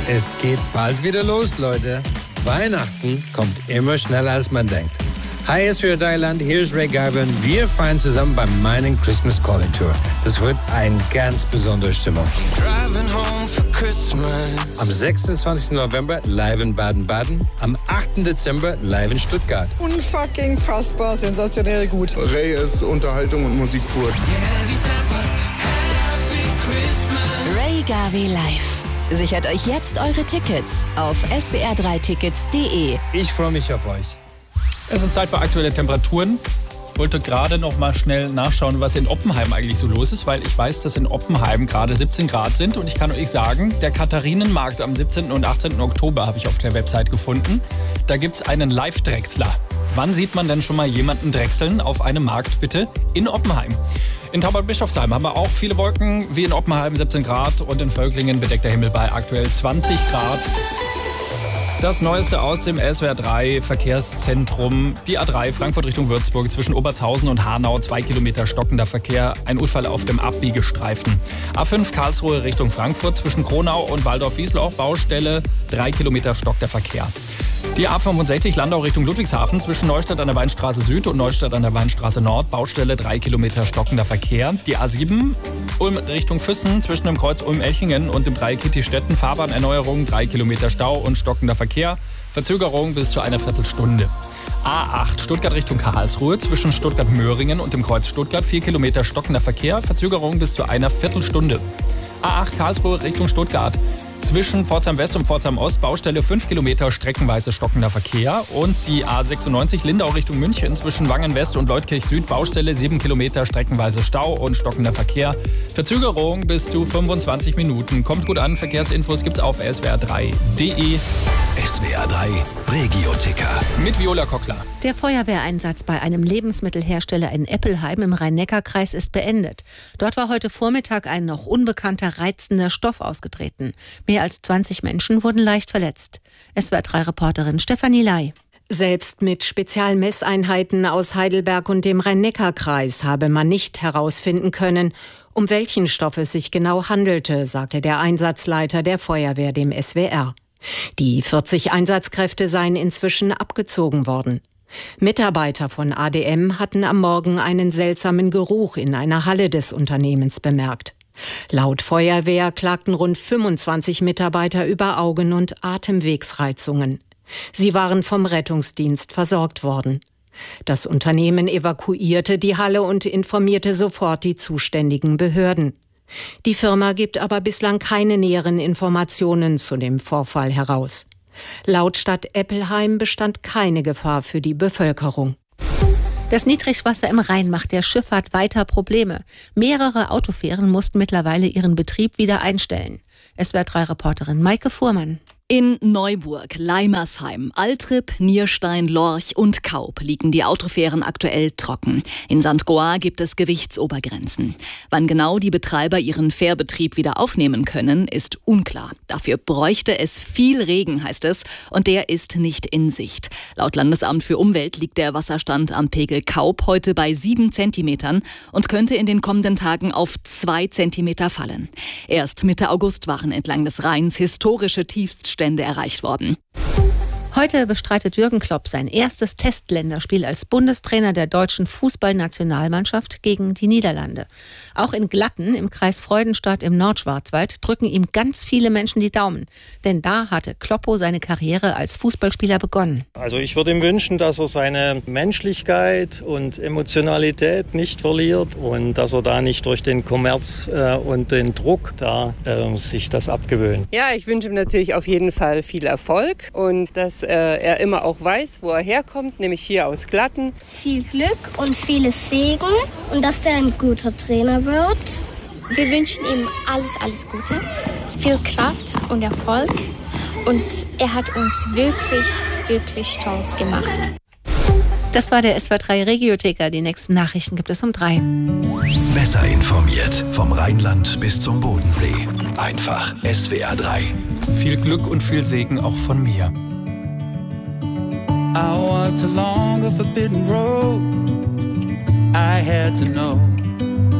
Es geht bald wieder los, Leute. Weihnachten kommt immer schneller, als man denkt. Hi, es ist Thailand, hier ist Ray Garvin. Wir feiern zusammen bei meinen Christmas Calling Tour. Das wird eine ganz besondere Stimmung. Am 26. November live in Baden-Baden, am 8. Dezember live in Stuttgart. Unfucking fassbar, sensationell gut. Ray ist Unterhaltung und Musik pur. Ray Garvey live. Sichert euch jetzt eure Tickets auf swr3tickets.de. Ich freue mich auf euch. Es ist Zeit für aktuelle Temperaturen. Ich wollte gerade noch mal schnell nachschauen, was in Oppenheim eigentlich so los ist, weil ich weiß, dass in Oppenheim gerade 17 Grad sind. Und ich kann euch sagen, der Katharinenmarkt am 17. und 18. Oktober habe ich auf der Website gefunden. Da gibt es einen Live-Drechsler. Wann sieht man denn schon mal jemanden drechseln auf einem Markt, bitte? In Oppenheim. In Taubert-Bischofsheim haben wir auch viele Wolken, wie in Oppenheim 17 Grad und in Völklingen bedeckter Himmel bei aktuell 20 Grad. Das Neueste aus dem SWR3 Verkehrszentrum. Die A3 Frankfurt Richtung Würzburg zwischen Obertshausen und Hanau 2 Kilometer stockender Verkehr. Ein Unfall auf dem Abbiegestreifen. A5 Karlsruhe Richtung Frankfurt zwischen Kronau und Waldorf-Wiesloch Baustelle 3 Kilometer stockter Verkehr. Die A65 Landau Richtung Ludwigshafen zwischen Neustadt an der Weinstraße Süd und Neustadt an der Weinstraße Nord. Baustelle 3 Kilometer stockender Verkehr. Die A7 Ulm Richtung Füssen zwischen dem Kreuz Ulm-Elchingen und dem Dreieck Kittistetten. Fahrbahnerneuerung 3 Kilometer Stau und stockender Verkehr. Verzögerung bis zu einer Viertelstunde. A8 Stuttgart Richtung Karlsruhe zwischen Stuttgart-Möhringen und dem Kreuz Stuttgart 4 Kilometer stockender Verkehr. Verzögerung bis zu einer Viertelstunde. A8 Karlsruhe Richtung Stuttgart zwischen Pforzheim West und Pforzheim Ost. Baustelle 5 Kilometer streckenweise stockender Verkehr. Und die A96 Lindau Richtung München zwischen Wangen West und Leutkirch Süd. Baustelle 7 Kilometer streckenweise Stau und stockender Verkehr. Verzögerung bis zu 25 Minuten. Kommt gut an, Verkehrsinfos gibt's auf swr3.de. SWR3 Regio-Ticker. Mit Viola Kockler. Der Feuerwehreinsatz bei einem Lebensmittelhersteller in Eppelheim im Rhein-Neckar-Kreis ist beendet. Dort war heute Vormittag ein noch unbekannter reizender Stoff ausgetreten. Mehr als 20 Menschen wurden leicht verletzt. SWR3-Reporterin Stefanie Ley. Selbst mit Spezialmesseinheiten aus Heidelberg und dem Rhein-Neckar-Kreis habe man nicht herausfinden können, um welchen Stoff es sich genau handelte, sagte der Einsatzleiter der Feuerwehr dem SWR. Die 40 Einsatzkräfte seien inzwischen abgezogen worden. Mitarbeiter von ADM hatten am Morgen einen seltsamen Geruch in einer Halle des Unternehmens bemerkt. Laut Feuerwehr klagten rund 25 Mitarbeiter über Augen- und Atemwegsreizungen. Sie waren vom Rettungsdienst versorgt worden. Das Unternehmen evakuierte die Halle und informierte sofort die zuständigen Behörden. Die Firma gibt aber bislang keine näheren Informationen zu dem Vorfall heraus. Laut Stadt Eppelheim bestand keine Gefahr für die Bevölkerung. Das Niedrigwasser im Rhein macht der Schifffahrt weiter Probleme. Mehrere Autofähren mussten mittlerweile ihren Betrieb wieder einstellen. SWR3-Reporterin Maike Fuhrmann. In Neuburg, Leimersheim, Altrip, Nierstein, Lorch und Kaup liegen die Autofähren aktuell trocken. In St. Goar gibt es Gewichtsobergrenzen. Wann genau die Betreiber ihren Fährbetrieb wieder aufnehmen können, ist unklar. Dafür bräuchte es viel Regen, heißt es, und der ist nicht in Sicht. Laut Landesamt für Umwelt liegt der Wasserstand am Pegel Kaup heute bei 7 Zentimetern und könnte in den kommenden Tagen auf 2 Zentimeter fallen. Erst Mitte August waren entlang des Rheins historische Tiefststände erreicht worden. Heute bestreitet Jürgen Klopp sein erstes Testländerspiel als Bundestrainer der deutschen Fußballnationalmannschaft gegen die Niederlande. Auch in Glatten im Kreis Freudenstadt im Nordschwarzwald drücken ihm ganz viele Menschen die Daumen. Denn da hatte Kloppo seine Karriere als Fußballspieler begonnen. Also ich würde ihm wünschen, dass er seine Menschlichkeit und Emotionalität nicht verliert und dass er da nicht durch den Kommerz und den Druck da sich das abgewöhnt. Ja, ich wünsche ihm natürlich auf jeden Fall viel Erfolg und dass er immer auch weiß, wo er herkommt, nämlich hier aus Glatten. Viel Glück und vieles Segen und dass der ein guter Trainer wird. Wir wünschen ihm alles Gute, viel Kraft und Erfolg und er hat uns wirklich stolz gemacht. Das war der SWR3 Regio-Ticker. Die nächsten Nachrichten gibt es um 3. Besser informiert vom Rheinland bis zum Bodensee. Einfach SWR3. Viel Glück und viel Segen auch von mir. I walked along a forbidden road. I had to know